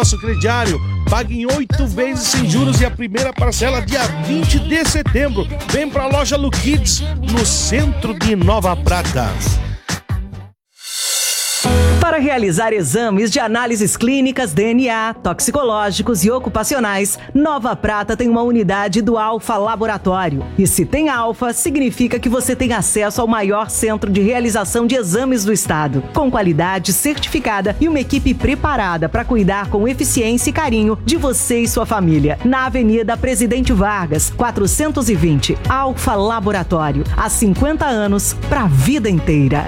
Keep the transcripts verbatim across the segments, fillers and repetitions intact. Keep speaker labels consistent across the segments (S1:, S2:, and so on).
S1: nosso crediário. Pague em oito vezes sem juros e a primeira parcela dia vinte de setembro. Vem para a loja Lukids, no centro de Nova Prata.
S2: Para realizar exames de análises clínicas, D N A, toxicológicos e ocupacionais, Nova Prata tem uma unidade do Alfa Laboratório. E se tem Alfa, significa que você tem acesso ao maior centro de realização de exames do estado, com qualidade certificada e uma equipe preparada para cuidar com eficiência e carinho de você e sua família. Na Avenida Presidente Vargas, quatrocentos e vinte, Alfa Laboratório. Há cinquenta anos, para a vida inteira.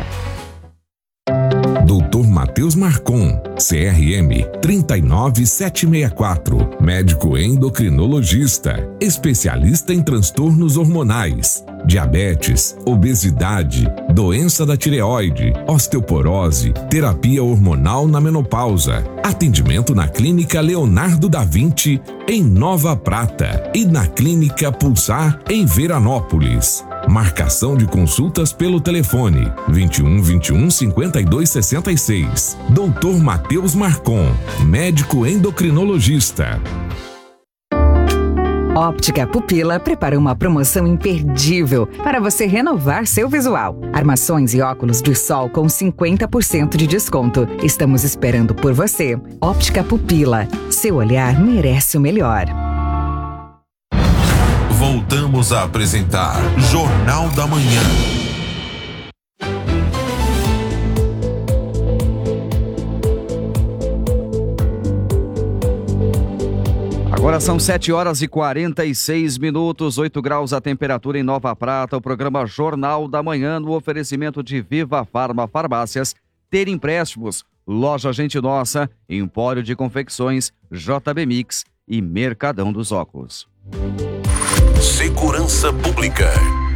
S3: doutor Matheus Marcon, C R M três nove sete seis quatro, médico endocrinologista, especialista em transtornos hormonais, diabetes, obesidade, doença da tireoide, osteoporose, terapia hormonal na menopausa. Atendimento na Clínica Leonardo da Vinci, em Nova Prata, e na Clínica Pulsar, em Veranópolis. Marcação de consultas pelo telefone vinte e um, vinte e um, cinquenta e dois, sessenta e seis. doutor Matheus Marcon, médico endocrinologista.
S4: Óptica Pupila prepara uma promoção imperdível para você renovar seu visual. Armações e óculos de sol com cinquenta por cento de desconto. Estamos esperando por você. Óptica Pupila, seu olhar merece o melhor.
S3: Voltamos a apresentar Jornal da Manhã.
S5: Agora são sete horas e quarenta e seis minutos, oito graus a temperatura em Nova Prata. O programa Jornal da Manhã no oferecimento de Viva Farma Farmácias, Ter Empréstimos, Loja Gente Nossa, Empório de Confecções, J B Mix e Mercadão dos Óculos.
S3: Segurança Pública.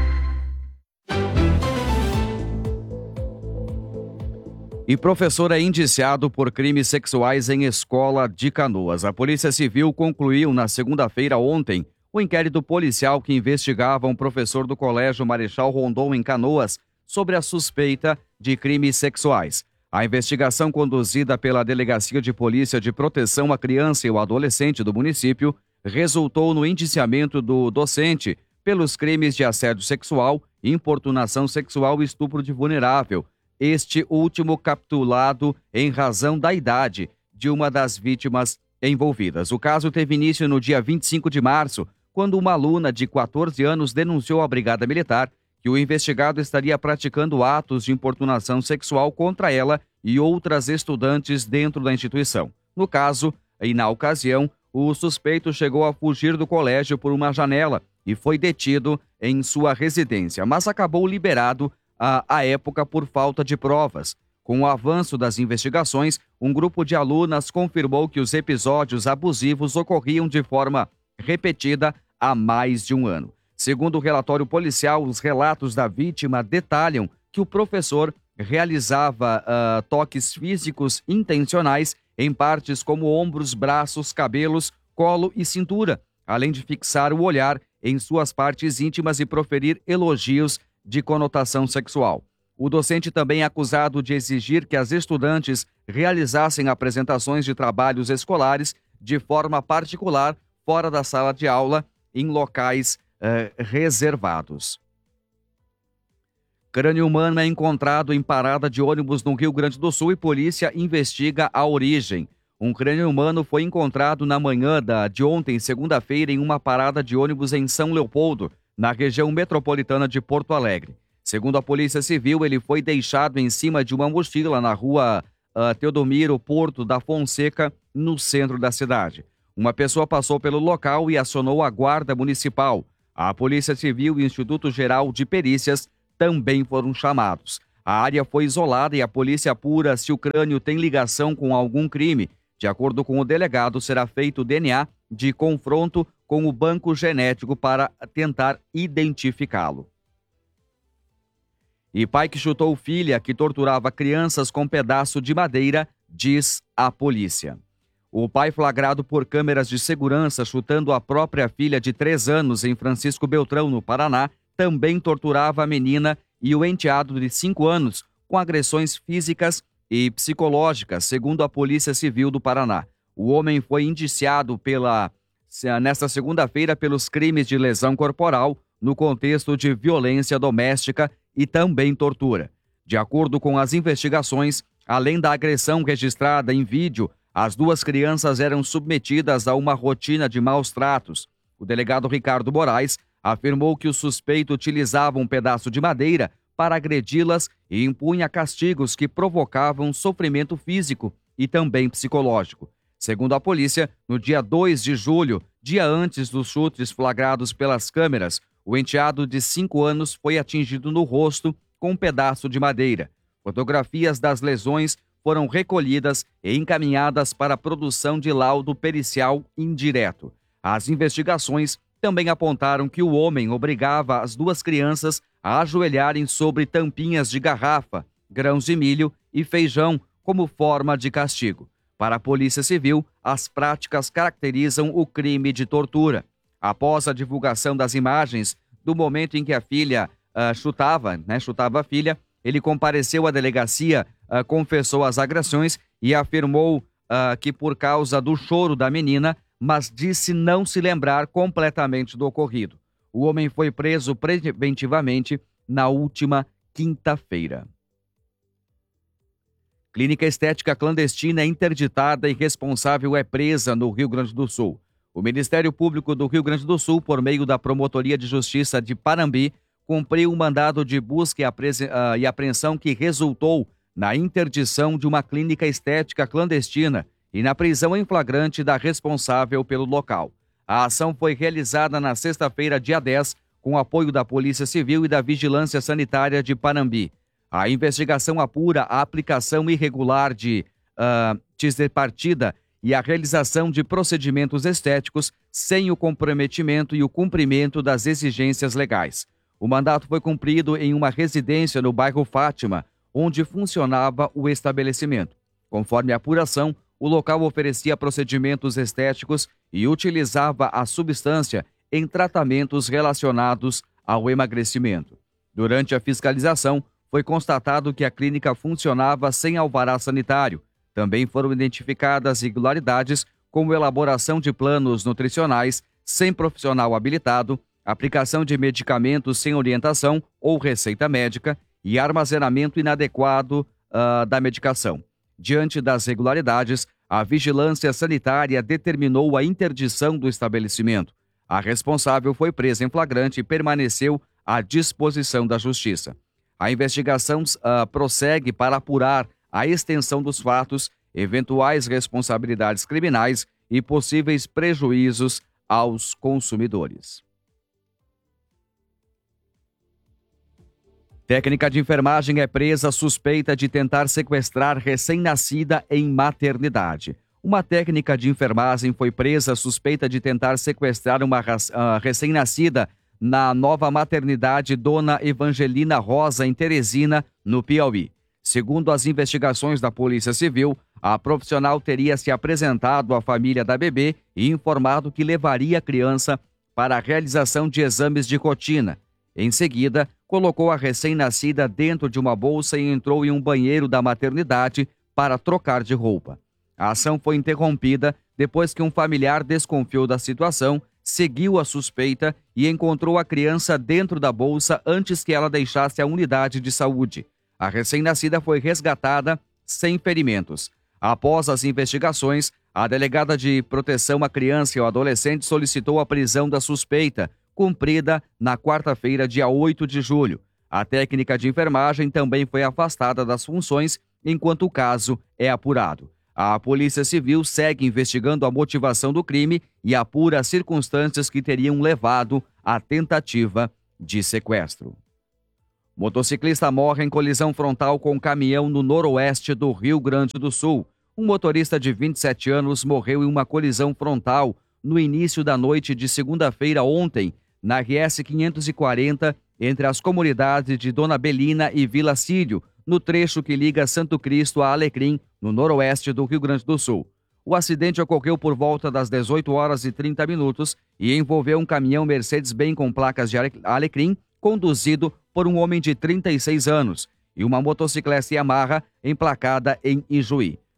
S5: E professor é indiciado por crimes sexuais em escola de Canoas. A Polícia Civil concluiu na segunda-feira ontem o inquérito policial que investigava um professor do Colégio Marechal Rondon em Canoas sobre a suspeita de crimes sexuais. A investigação conduzida pela Delegacia de Polícia de Proteção à Criança e ao Adolescente do município resultou no indiciamento do docente pelos crimes de assédio sexual, importunação sexual e estupro de vulnerável, este último capturado em razão da idade de uma das vítimas envolvidas. O caso teve início no dia vinte e cinco de março, quando uma aluna de quatorze anos denunciou à Brigada Militar que o investigado estaria praticando atos de importunação sexual contra ela e outras estudantes dentro da instituição. No caso, e na ocasião, o suspeito chegou a fugir do colégio por uma janela e foi detido em sua residência, mas acabou liberado à, à época por falta de provas. Com o avanço das investigações, um grupo de alunas confirmou que os episódios abusivos ocorriam de forma repetida há mais de um ano. Segundo o relatório policial, os relatos da vítima detalham que o professor realizava uh, toques físicos intencionais em partes como ombros, braços, cabelos, colo e cintura, além de fixar o olhar em suas partes íntimas e proferir elogios de conotação sexual. O docente também é acusado de exigir que as estudantes realizassem apresentações de trabalhos escolares de forma particular, fora da sala de aula, em locais eh, reservados. Crânio humano é encontrado em parada de ônibus no Rio Grande do Sul e polícia investiga a origem. Um crânio humano foi encontrado na manhã da, de ontem, segunda-feira, em uma parada de ônibus em São Leopoldo, na região metropolitana de Porto Alegre. Segundo a Polícia Civil, ele foi deixado em cima de uma mochila na rua uh, Teodomiro Porto da Fonseca, no centro da cidade. Uma pessoa passou pelo local e acionou a Guarda Municipal. A Polícia Civil e o Instituto Geral de Perícias também foram chamados. A área foi isolada e a polícia apura se o crânio tem ligação com algum crime. De acordo com o delegado, será feito o D N A de confronto com o banco genético para tentar identificá-lo. E pai que chutou filha que torturava crianças com pedaço de madeira, diz a polícia. O pai, flagrado por câmeras de segurança chutando a própria filha de três anos em Francisco Beltrão, no Paraná, também torturava a menina e o enteado de cinco anos com agressões físicas e psicológicas, segundo a Polícia Civil do Paraná. O homem foi indiciado pela, nesta segunda-feira pelos crimes de lesão corporal no contexto de violência doméstica e também tortura. De acordo com as investigações, além da agressão registrada em vídeo, as duas crianças eram submetidas a uma rotina de maus tratos. O delegado Ricardo Moraes afirmou que o suspeito utilizava um pedaço de madeira para agredi-las e impunha castigos que provocavam sofrimento físico e também psicológico. Segundo a polícia, no dia dois de julho, dia antes dos chutes flagrados pelas câmeras, o enteado de cinco anos foi atingido no rosto com um pedaço de madeira. Fotografias das lesões foram recolhidas e encaminhadas para a produção de laudo pericial indireto. As investigações também apontaram que o homem obrigava as duas crianças a ajoelharem sobre tampinhas de garrafa, grãos de milho e feijão como forma de castigo. Para a Polícia Civil, as práticas caracterizam o crime de tortura. Após a divulgação das imagens do momento em que a filha uh, chutava, né, chutava a filha, ele compareceu à delegacia, uh, confessou as agressões e afirmou uh, que por causa do choro da menina, mas disse não se lembrar completamente do ocorrido. O homem foi preso preventivamente na última quinta-feira. Clínica estética clandestina é interditada e responsável é presa no Rio Grande do Sul. O Ministério Público do Rio Grande do Sul, por meio da Promotoria de Justiça de Panambi, cumpriu um mandado de busca e apreensão que resultou na interdição de uma clínica estética clandestina e na prisão em flagrante da responsável pelo local. A ação foi realizada na sexta-feira, dia dez, com apoio da Polícia Civil e da Vigilância Sanitária de Panambi. A investigação apura a aplicação irregular de uh, tisdepartida e a realização de procedimentos estéticos sem o comprometimento e o cumprimento das exigências legais. O mandato foi cumprido em uma residência no bairro Fátima, onde funcionava o estabelecimento. Conforme a apuração, o local oferecia procedimentos estéticos e utilizava a substância em tratamentos relacionados ao emagrecimento. Durante a fiscalização, foi constatado que a clínica funcionava sem alvará sanitário. Também foram identificadas irregularidades, como elaboração de planos nutricionais sem profissional habilitado, aplicação de medicamentos sem orientação ou receita médica e armazenamento inadequado uh, da medicação. Diante das irregularidades, a Vigilância Sanitária determinou a interdição do estabelecimento. A responsável foi presa em flagrante e permaneceu à disposição da Justiça. A investigação uh, prossegue para apurar a extensão dos fatos, eventuais responsabilidades criminais e possíveis prejuízos aos consumidores. Técnica de enfermagem é presa suspeita de tentar sequestrar recém-nascida em maternidade. Uma técnica de enfermagem foi presa suspeita de tentar sequestrar uma uh, recém-nascida na nova maternidade Dona Evangelina Rosa, em Teresina, no Piauí. Segundo as investigações da Polícia Civil, a profissional teria se apresentado à família da bebê e informado que levaria a criança para a realização de exames de rotina. Em seguida, colocou a recém-nascida dentro de uma bolsa e entrou em um banheiro da maternidade para trocar de roupa. A ação foi interrompida depois que um familiar desconfiou da situação, seguiu a suspeita e encontrou a criança dentro da bolsa antes que ela deixasse a unidade de saúde. A recém-nascida foi resgatada sem ferimentos. Após as investigações, a delegada de proteção à criança e ao adolescente solicitou a prisão da suspeita, cumprida na quarta-feira, dia oito de julho. A técnica de enfermagem também foi afastada das funções enquanto o caso é apurado. A Polícia Civil segue investigando a motivação do crime e apura as circunstâncias que teriam levado à tentativa de sequestro. Motociclista morre em colisão frontal com um caminhão no noroeste do Rio Grande do Sul. Um motorista de vinte e sete anos morreu em uma colisão frontal no início da noite de segunda-feira ontem, na R S quinhentos e quarenta, entre as comunidades de Dona Belina e Vila Círio, no trecho que liga Santo Cristo a Alecrim, no noroeste do Rio Grande do Sul. O acidente ocorreu por volta das dezoito horas e trinta minutos e envolveu um caminhão Mercedes-Benz com placas de Alecrim, conduzido por um homem de trinta e seis anos, e uma motocicleta Yamaha emplacada em Ijuí.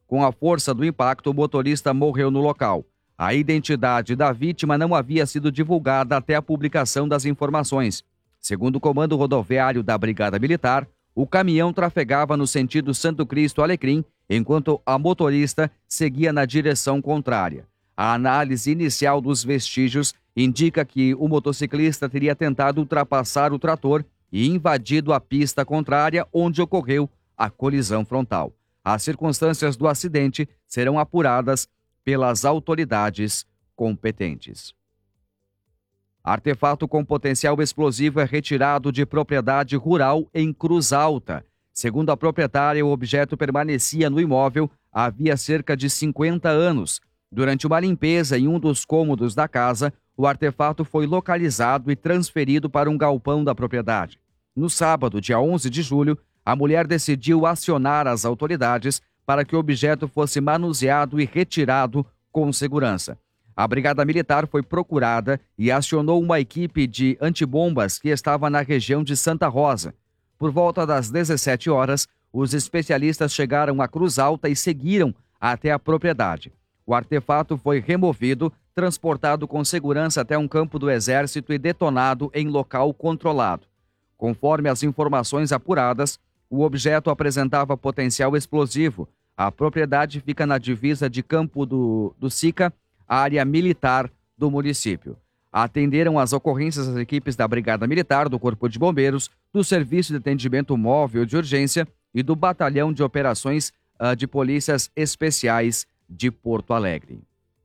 S5: Com a força do impacto, o motorista morreu no local. A identidade da vítima não havia sido divulgada até a publicação das informações. Segundo o comando rodoviário da Brigada Militar, o caminhão trafegava no sentido Santo Cristo-Alecrim, enquanto a motorista seguia na direção contrária. A análise inicial dos vestígios indica que o motociclista teria tentado ultrapassar o trator e invadido a pista contrária, onde ocorreu a colisão frontal. As circunstâncias do acidente serão apuradas pelas autoridades competentes. Artefato com potencial explosivo é retirado de propriedade rural em Cruz Alta. Segundo a proprietária, o objeto permanecia no imóvel havia cerca de cinquenta anos. Durante uma limpeza em um dos cômodos da casa, o artefato foi localizado e transferido para um galpão da propriedade. No sábado, dia onze de julho, a mulher decidiu acionar as autoridades para que o objeto fosse manuseado e retirado com segurança. A Brigada Militar foi procurada e acionou uma equipe de antibombas que estava na região de Santa Rosa. Por volta das dezessete horas, os especialistas chegaram a Cruz Alta e seguiram até a propriedade. O artefato foi removido, transportado com segurança até um campo do Exército e detonado em local controlado. Conforme as informações apuradas, o objeto apresentava potencial explosivo. A propriedade fica na divisa de Campo do, do Sica, área militar do município. Atenderam as ocorrências as equipes da Brigada Militar, do Corpo de Bombeiros, do Serviço de Atendimento Móvel de Urgência e do Batalhão de Operações uh, de Polícias Especiais de Porto Alegre.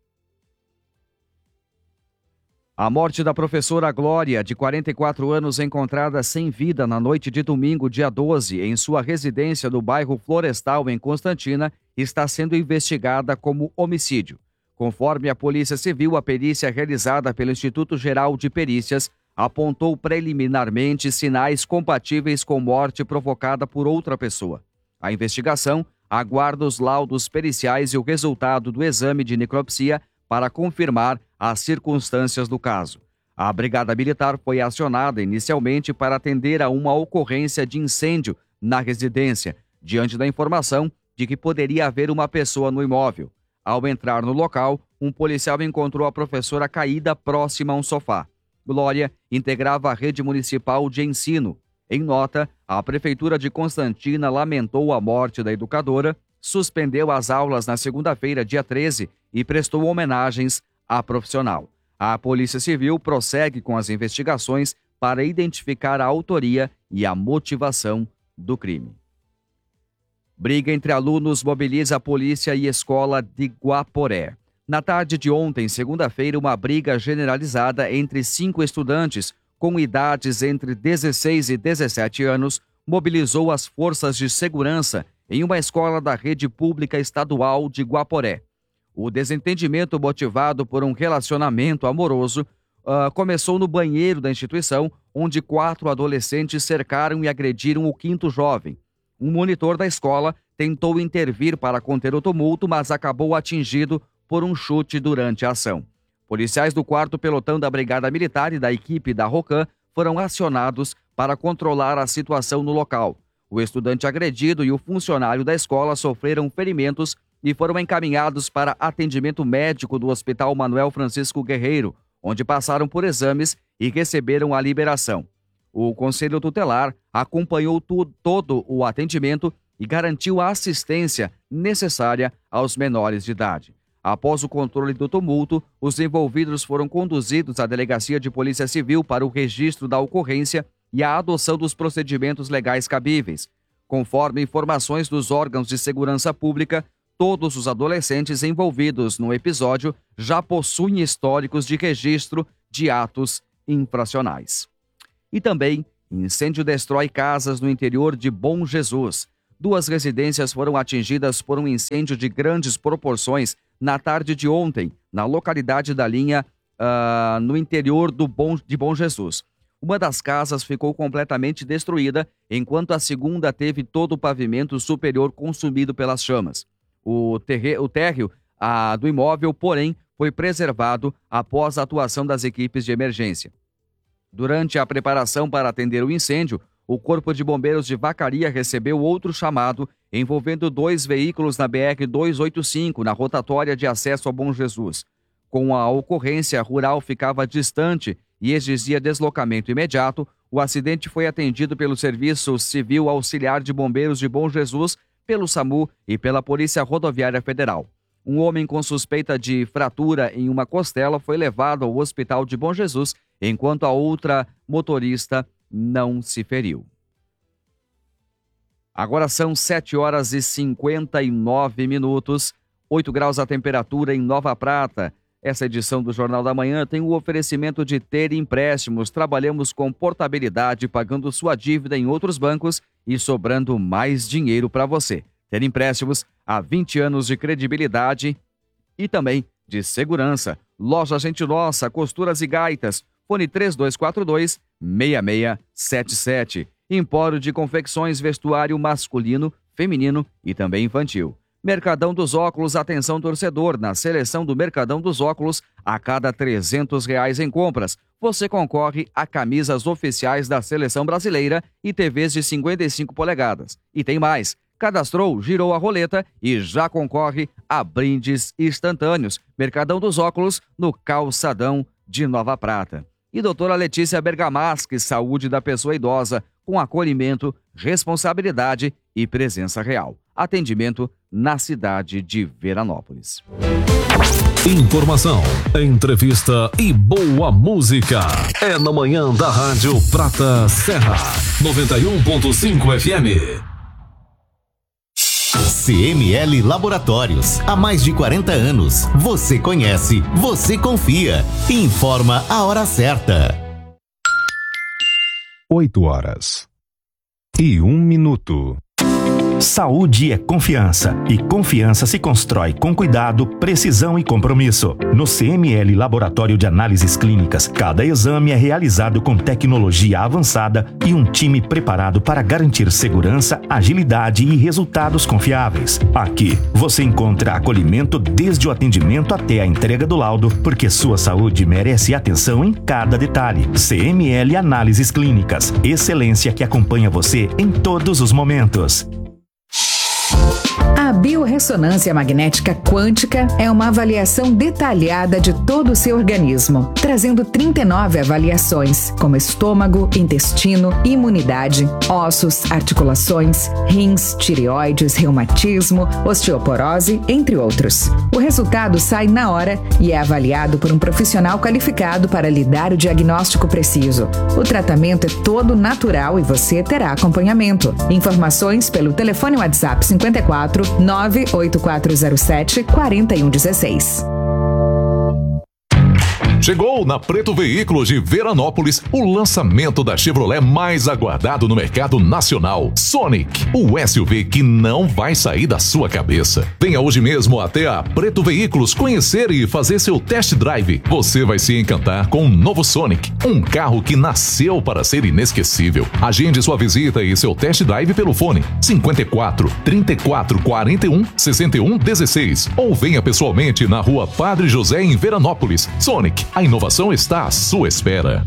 S5: A morte da professora Glória, de quarenta e quatro anos, encontrada sem vida na noite de domingo, dia doze, em sua residência no bairro Florestal, em Constantina, está sendo investigada como homicídio. Conforme a Polícia Civil, a perícia realizada pelo Instituto Geral de Perícias apontou preliminarmente sinais compatíveis com morte provocada por outra pessoa. A investigação aguarda os laudos periciais e o resultado do exame de necropsia para confirmar as circunstâncias do caso. A Brigada Militar foi acionada inicialmente para atender a uma ocorrência de incêndio na residência, diante da informação de que poderia haver uma pessoa no imóvel. Ao entrar no local, um policial encontrou a professora caída próxima a um sofá. Glória integrava a rede municipal de ensino. Em nota, a Prefeitura de Constantina lamentou a morte da educadora, suspendeu as aulas na segunda-feira, dia treze, e prestou homenagens à profissional. A Polícia Civil prossegue com as investigações para identificar a autoria e a motivação do crime. Briga entre alunos mobiliza a polícia e escola de Guaporé. Na tarde de ontem, segunda-feira, uma briga generalizada entre cinco estudantes com idades entre dezesseis e dezessete anos mobilizou as forças de segurança em uma escola da rede pública estadual de Guaporé. O desentendimento, motivado por um relacionamento amoroso, uh, começou no banheiro da instituição, onde quatro adolescentes cercaram e agrediram o quinto jovem. Um monitor da escola tentou intervir para conter o tumulto, mas acabou atingido por um chute durante a ação. Policiais do quarto pelotão da Brigada Militar e da equipe da ROCAM foram acionados para controlar a situação no local. O estudante agredido e o funcionário da escola sofreram ferimentos e foram encaminhados para atendimento médico do Hospital Manuel Francisco Guerreiro, onde passaram por exames e receberam a liberação. O Conselho Tutelar acompanhou tu, todo o atendimento e garantiu a assistência necessária aos menores de idade. Após o controle do tumulto, os envolvidos foram conduzidos à Delegacia de Polícia Civil para o registro da ocorrência e a adoção dos procedimentos legais cabíveis. Conforme informações dos órgãos de segurança pública, todos os adolescentes envolvidos no episódio já possuem históricos de registro de atos infracionais. E também, incêndio destrói casas no interior de Bom Jesus. Duas residências foram atingidas por um incêndio de grandes proporções na tarde de ontem, na localidade da Linha, uh, no interior do Bom, de Bom Jesus. Uma das casas ficou completamente destruída, enquanto a segunda teve todo o pavimento superior consumido pelas chamas. O, terre, o térreo uh, do imóvel, porém, foi preservado após a atuação das equipes de emergência. Durante a preparação para atender o incêndio, o Corpo de Bombeiros de Vacaria recebeu outro chamado envolvendo dois veículos na B R duzentos e oitenta e cinco, na rotatória de acesso a Bom Jesus. Com a ocorrência, a rural ficava distante e exigia deslocamento imediato. O acidente foi atendido pelo Serviço Civil Auxiliar de Bombeiros de Bom Jesus, pelo SAMU e pela Polícia Rodoviária Federal. Um homem com suspeita de fratura em uma costela foi levado ao Hospital de Bom Jesus, enquanto a outra motorista não se feriu. Agora são sete horas e cinquenta e nove minutos, oito graus a temperatura em Nova Prata. Essa edição do Jornal da Manhã tem o oferecimento de Ter Empréstimos. Trabalhamos com portabilidade, pagando sua dívida em outros bancos e sobrando mais dinheiro para você. Ter Empréstimos, há vinte anos de credibilidade e também de segurança. Loja Gente Nossa, Costuras e Gaitas. Fone três dois quatro dois, seis seis sete sete. Empório de confecções, vestuário masculino, feminino e também infantil. Mercadão dos Óculos, atenção torcedor, na seleção do Mercadão dos Óculos, a cada trezentos reais em compras, você concorre a camisas oficiais da Seleção Brasileira e T Vs de cinquenta e cinco polegadas. E tem mais, cadastrou, girou a roleta e já concorre a brindes instantâneos. Mercadão dos Óculos, no Calçadão de Nova Prata. E doutora Letícia Bergamaschi, saúde da pessoa idosa, com acolhimento, responsabilidade e presença real. Atendimento na cidade de Veranópolis.
S6: Informação, entrevista e boa música. É na manhã da Rádio Prata Serra, noventa e um ponto cinco F M.
S7: C M L Laboratórios, há mais de quarenta anos. Você conhece, você confia. Informa a hora certa.
S8: oito horas e um minuto. Saúde é confiança, e confiança se constrói com cuidado, precisão e compromisso. No C M L Laboratório de Análises Clínicas, cada exame é realizado com tecnologia avançada e um time preparado para garantir segurança, agilidade e resultados confiáveis. Aqui, você encontra acolhimento desde o atendimento até a entrega do laudo, porque sua saúde merece atenção em cada detalhe. C M L Análises Clínicas, excelência que acompanha você em todos os momentos.
S4: A biorressonância magnética quântica é uma avaliação detalhada de todo o seu organismo, trazendo trinta e nove avaliações, como estômago, intestino, imunidade, ossos, articulações, rins, tireoides, reumatismo, osteoporose, entre outros. O resultado sai na hora e é avaliado por um profissional qualificado para lhe dar o diagnóstico preciso. O tratamento é todo natural e você terá acompanhamento. Informações pelo telefone WhatsApp cinquenta e quatro, nove oito quatro zero sete, quatro um um seis.
S6: Chegou na Preto Veículos de Veranópolis o lançamento da Chevrolet mais aguardado no mercado nacional, Sonic, o S U V que não vai sair da sua cabeça. Venha hoje mesmo até a Preto Veículos conhecer e fazer seu test drive. Você vai se encantar com o novo Sonic, um carro que nasceu para ser inesquecível. Agende sua visita e seu test drive pelo fone cinquenta e quatro, trinta e quatro, quarenta e um, sessenta e um, dezesseis ou venha pessoalmente na Rua Padre José em Veranópolis. Sonic, a inovação está à sua espera.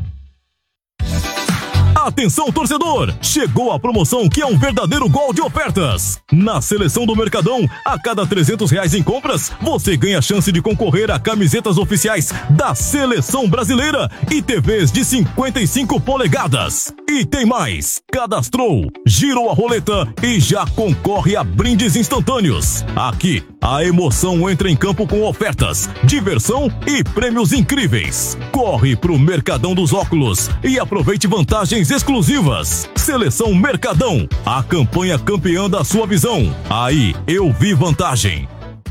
S9: Atenção, torcedor! Chegou a promoção que é um verdadeiro gol de ofertas. Na seleção do Mercadão, a cada trezentos reais em compras, você ganha a chance de concorrer a camisetas oficiais da Seleção Brasileira e T Vs de cinquenta e cinco polegadas. E tem mais! Cadastrou, girou a roleta e já concorre a brindes instantâneos. Aqui, a emoção entra em campo com ofertas, diversão e prêmios incríveis. Corre pro Mercadão dos Óculos e aproveite vantagens exclusivas. Seleção Mercadão, a campanha campeã da sua visão. Aí eu vi vantagem.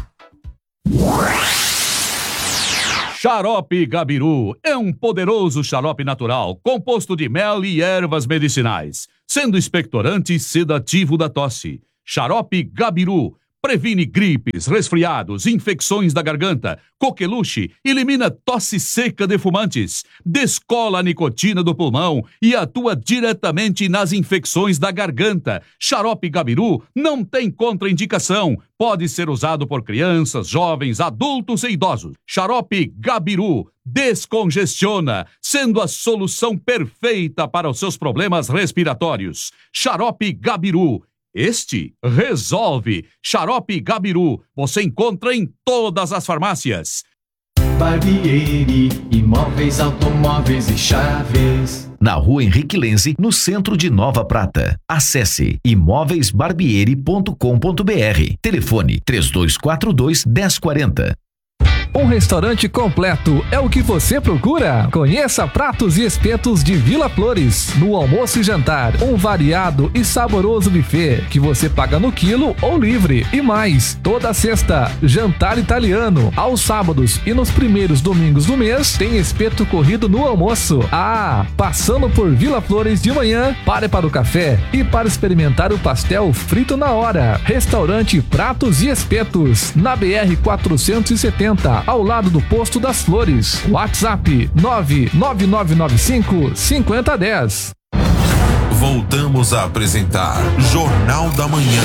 S10: Xarope Gabiru é um poderoso xarope natural composto de mel e ervas medicinais, sendo expectorante e sedativo da tosse. Xarope Gabiru, Previne gripes, resfriados, infecções da garganta. Coqueluche elimina tosse seca de fumantes, descola a nicotina do pulmão e atua diretamente nas infecções da garganta. Xarope Gabiru não tem contraindicação. Pode ser usado por crianças, jovens, adultos e idosos. Xarope Gabiru descongestiona, sendo a solução perfeita para os seus problemas respiratórios. Xarope Gabiru. Este resolve. Xarope Gabiru. Você encontra em todas as farmácias.
S11: Barbieri, imóveis, automóveis e chaves.
S12: Na rua Henrique Lenze, no centro de Nova Prata. Acesse imóveis barbieri ponto com ponto br. Telefone três dois quatro dois, um zero quatro zero.
S13: Um restaurante completo é o que você procura? Conheça Pratos e Espetos de Vila Flores. No almoço e jantar, um variado e saboroso buffet que você paga no quilo ou livre. E mais, toda sexta, jantar italiano. Aos sábados e nos primeiros domingos do mês, tem espeto corrido no almoço. Ah, passando por Vila Flores de manhã, pare para o café e para experimentar o pastel frito na hora. Restaurante Pratos e Espetos, na B R quatrocentos e setenta. Ao lado do Posto das Flores. WhatsApp nove nove nove nove cinco, cinco zero um zero.
S14: Voltamos a apresentar Jornal da Manhã.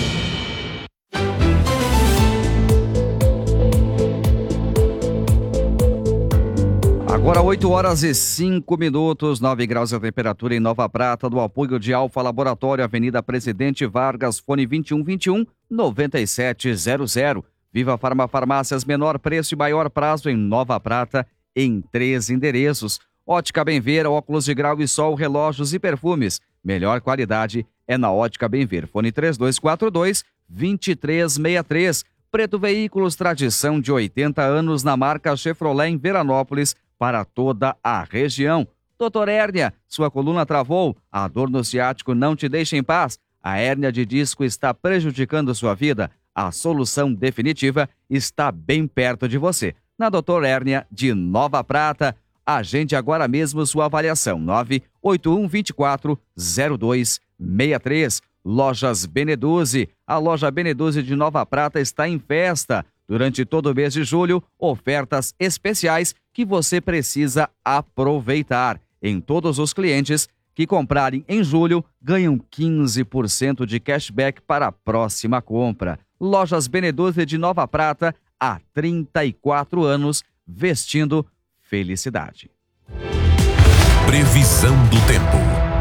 S5: Agora oito horas e cinco minutos, nove graus a temperatura em Nova Prata, do apoio de Alfa Laboratório, Avenida Presidente Vargas, fone vinte e um vinte e um, noventa e sete zero zero. Viva Farma Farmácias, menor preço e maior prazo em Nova Prata, em três endereços. Ótica Benver, óculos de grau e sol, relógios e perfumes. Melhor qualidade é na Ótica Benver. Fone três dois quatro dois, dois três seis três. Preto Veículos, tradição de oitenta anos na marca Chevrolet em Veranópolis, para toda a região. Doutor Hérnia, sua coluna travou? A dor no ciático não te deixa em paz? A hérnia de disco está prejudicando sua vida? A solução definitiva está bem perto de você. Na doutor Hérnia de Nova Prata, agende agora mesmo sua avaliação. nove oito um, dois quatro, zero dois seis três. Lojas Beneduzzi. A loja Beneduzzi de Nova Prata está em festa. Durante todo o mês de julho, ofertas especiais que você precisa aproveitar. Em todos os clientes que comprarem em julho, ganham quinze por cento de cashback para a próxima compra. Lojas Beneduzzi de Nova Prata, há trinta e quatro anos, vestindo felicidade.
S14: Previsão do tempo.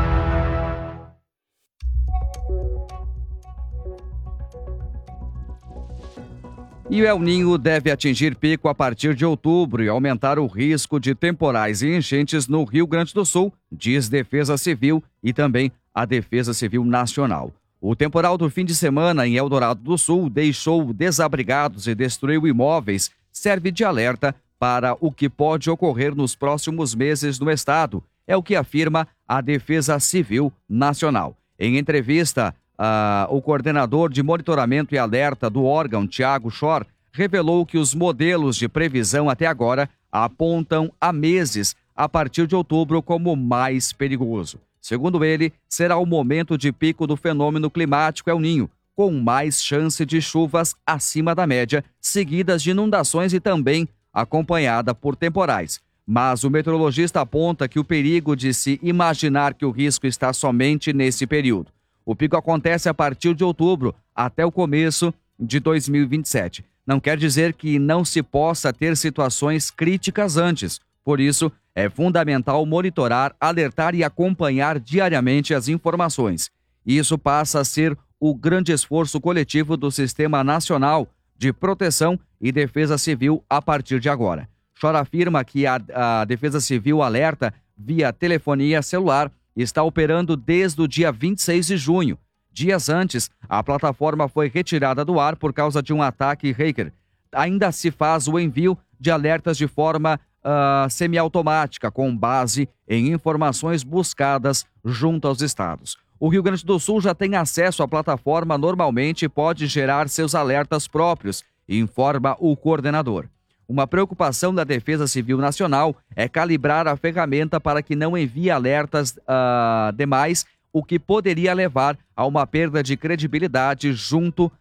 S5: E o El Ninho deve atingir pico a partir de outubro e aumentar o risco de temporais e enchentes no Rio Grande do Sul, diz Defesa Civil e também a Defesa Civil Nacional. O temporal do fim de semana em Eldorado do Sul deixou desabrigados e destruiu imóveis, serve de alerta para o que pode ocorrer nos próximos meses no estado, é o que afirma a Defesa Civil Nacional. Em entrevista, uh, o coordenador de monitoramento e alerta do órgão, Tiago Schor, revelou que os modelos de previsão até agora apontam há meses, a partir de outubro, como mais perigoso. Segundo ele, será o momento de pico do fenômeno climático El Ninho, com mais chance de chuvas acima da média, seguidas de inundações e também acompanhada por temporais. Mas o meteorologista aponta que o perigo de se imaginar que o risco está somente nesse período. O pico acontece a partir de outubro, até o começo de dois mil e vinte e sete. Não quer dizer que não se possa ter situações críticas antes. Por isso, é fundamental monitorar, alertar e acompanhar diariamente as informações. Isso passa a ser o grande esforço coletivo do Sistema Nacional de Proteção e Defesa Civil a partir de agora. Schor afirma que a, a Defesa Civil alerta via telefonia celular está operando desde o dia vinte e seis de junho. Dias antes, a plataforma foi retirada do ar por causa de um ataque hacker. Ainda se faz o envio de alertas de forma Uh, semiautomática, com base em informações buscadas junto aos estados. O Rio Grande do Sul já tem acesso à plataforma normalmente e pode gerar seus alertas próprios, informa o coordenador. Uma preocupação da Defesa Civil Nacional é calibrar a ferramenta para que não envie alertas uh, demais, o que poderia levar a uma perda de credibilidade junto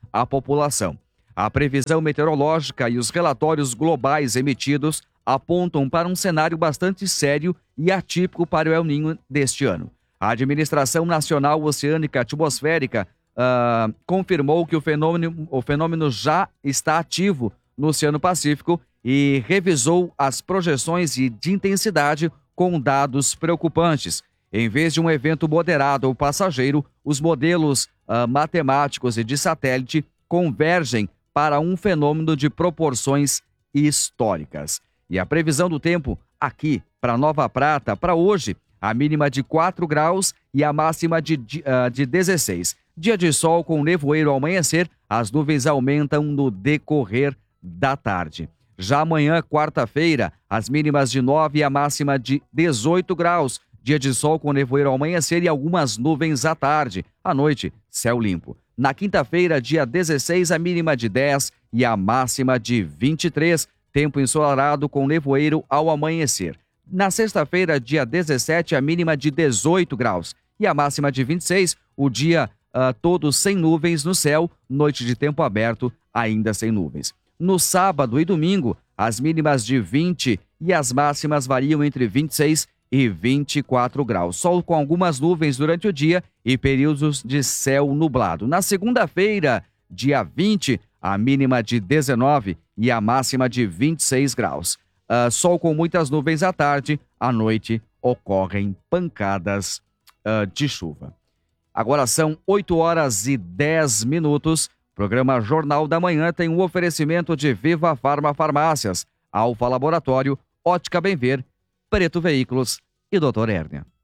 S5: à população. A previsão meteorológica e os relatórios globais emitidos apontam para um cenário bastante sério e atípico para o El Niño deste ano. A Administração Nacional Oceânica Atmosférica uh, confirmou que o fenômeno, o fenômeno já está ativo no Oceano Pacífico e revisou as projeções de intensidade com dados preocupantes. Em vez de um evento moderado ou passageiro, os modelos uh, matemáticos e de satélite convergem para um fenômeno de proporções históricas. E a previsão do tempo aqui para Nova Prata, para hoje, a mínima de quatro graus e a máxima de, de, uh, de dezesseis. Dia de sol com nevoeiro ao amanhecer, as nuvens aumentam no decorrer da tarde. Já amanhã, quarta-feira, as mínimas de nove e a máxima de dezoito graus. Dia de sol com nevoeiro ao amanhecer e algumas nuvens à tarde. À noite, céu limpo. Na quinta-feira, dia dezesseis, a mínima de dez e a máxima de vinte e três. Tempo ensolarado com nevoeiro ao amanhecer. Na sexta-feira, dia dezessete, a mínima de dezoito graus e a máxima de vinte e seis. O dia uh, todo sem nuvens no céu, noite de tempo aberto, ainda sem nuvens. No sábado e domingo, as mínimas de vinte e as máximas variam entre vinte e seis e vinte e quatro graus. Sol com algumas nuvens durante o dia e períodos de céu nublado. Na segunda-feira, dia vinte, a mínima de dezenove e a máxima de vinte e seis graus. Uh, sol com muitas nuvens à tarde, à noite ocorrem pancadas uh, de chuva. Agora são oito horas e dez minutos. Programa Jornal da Manhã tem um oferecimento de Viva Farma Farmácias, Alfa Laboratório, Ótica Bem Ver, Preto Veículos e doutor Hérnia.